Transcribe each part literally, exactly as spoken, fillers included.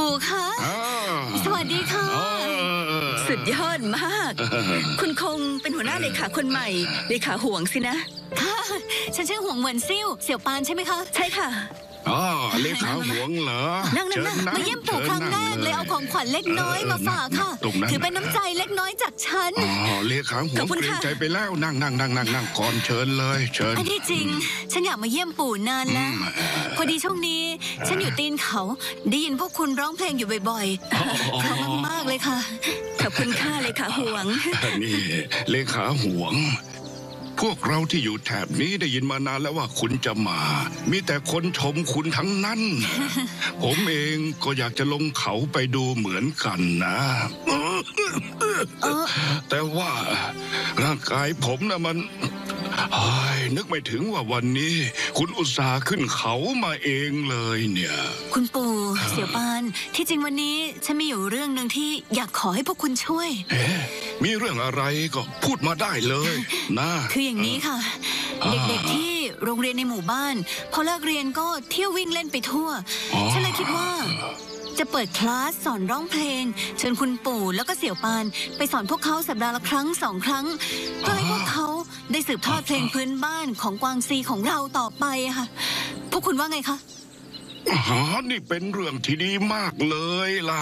ปู่คะสวัสดีค่ะสุดยอดมากคุณคงเป็นหัวหน้าเลขาคนใหม่เลขาห่วงสินะค่ะฉันชื่อห่วงเหมือนซิ่วเสี่ยวปานใช่ไหมคะใช่ค่ะอ๋อเลขาห่วงเหรอนั่งนั่งนั่งมาเยี่ยมปู่ครั้งแรกเลยเอาของขวัญเล็กน้อยมาฝากค่ะถือเป็นน้ำใจเล็กน้อยจากฉันอ๋อเลขาห่วงเกรงใจไปแล้วนั่งนั่งนั่งนั่งนั่งก่อนเชิญเลยเชิญอันที่จริงฉันอยากมาเยี่ยมปู่นานแล้วพอดีช่วงนี้ฉันอยู่ตีนเขาได้ยินพวกคุณร้องเพลงอยู่บ่อยๆเพราะมากๆเลยค่ะขอบคุณค่ะเลขาห่วงนี่เลขาห่วงพวกเราที่อยู่แถบนี้ได้ยินมานานแล้วว่าคุณจะมามีแต่คนชมคุณทั้งนั้นผมเองก็อยากจะลงเขาไปดูเหมือนกันนะแต่ว่าร่างกายผมน่ะมันนึกไม่ถึงว่าวันนี้คุณอุตส่าห์ขึ้นเขามาเองเลยเนี่ยคุณปู่เสี่ยวปานที่จริงวันนี้ฉันมีอยู่เรื่องหนึ่งที่อยากขอให้พวกคุณช่วยมีเรื่องอะไรก็พูดมาได้เลยนะคืออย่างนี้ค่ะเด็กๆที่โรงเรียนในหมู่บ้านพอเลิกเรียนก็เที่ยววิ่งเล่นไปทั่วฉันเลยคิดว่าจะเปิดคลาสสอนร้องเพลงเชิญคุณปู่แล้วก็เสี่ยวปานไปสอนพวกเขาสัปดาห์ละครั้งสองครั้งเพื่อให้พวกเขาได้สืบทอดเพลงพื้นบ้านของกวางซีของเราต่อไปค่ะพวกคุณว่าไงคะอ๋อนี่เป็นเรื่องที่ดีมากเลยล่ะ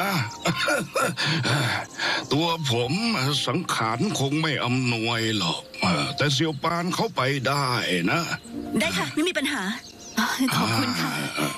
ตัวผมสังขารคงไม่อำนวยหรอกแต่เสี่ยวปานเขาไปได้นะได้ค่ะไม่มีปัญหาขอบคุณค่ะ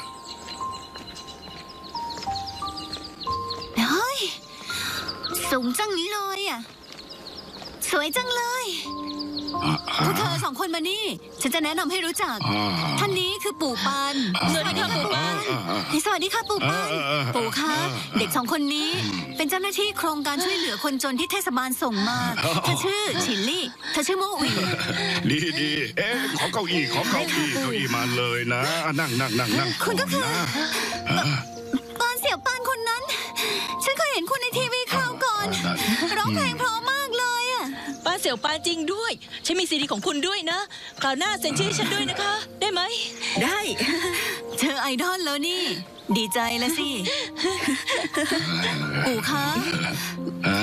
สูงจังนี้เลยอ่ะสวยจังเลยพวกเธอสองคนมานี่ฉันจะแนะนำให้รู้จักท่านนี้คือปู่ปานสวัสดีค่ะปู่ปานสวัสดีค่ะปู่ปานปู่คะเด็กสองคนนี้เป็นเจ้าหน้าที่โครงการช่วยเหลือคนจนที่เทศบาลส่งมาเธอชื่อฉินลี่เธอชื่อโมอุ๋ยดีดีเอ๊ะขอเก้าอี้ขอเก้าอี้เก้าอี้มาเลยนะนั่งนั่งนั่งนั่งคุณก็คือปานเสี่ยวปานคนนั้นฉันเคยเห็นคุณในทีวีคราวก่อนร้องเพลงเพราะมากเลยอ่ะป้าเสี่ยวปานจริงด้วยฉันมีซีดีของคุณด้วยนะคราวหน้าเซ็นชื่อฉันด้วยนะคะได้ไหมได้เธอไอดอลแล้วนี่ดีใจแล้วสิปู่คะ